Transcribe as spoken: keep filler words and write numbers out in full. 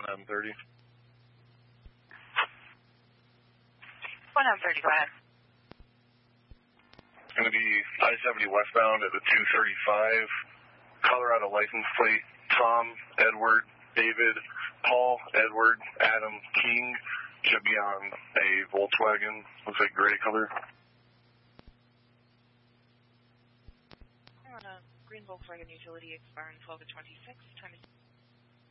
M thirty. one M thirty, go ahead. It's going to be I seventy westbound at the two thirty-five. Colorado license plate, Tom, Edward, David, Paul, Edward, Adam, King. Should be on a Volkswagen. Looks like gray color. On a green Volkswagen utility expiring twelve to twenty-six. Time is